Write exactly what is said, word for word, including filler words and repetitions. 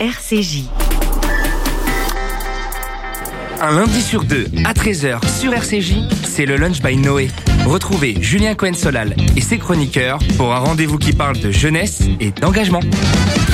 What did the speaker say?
R C J. Un lundi sur deux, à treize heures sur R C J, c'est le Lunch by Noé. Retrouvez Julien Cohen-Solal et ses chroniqueurs pour un rendez-vous qui parle de jeunesse et d'engagement.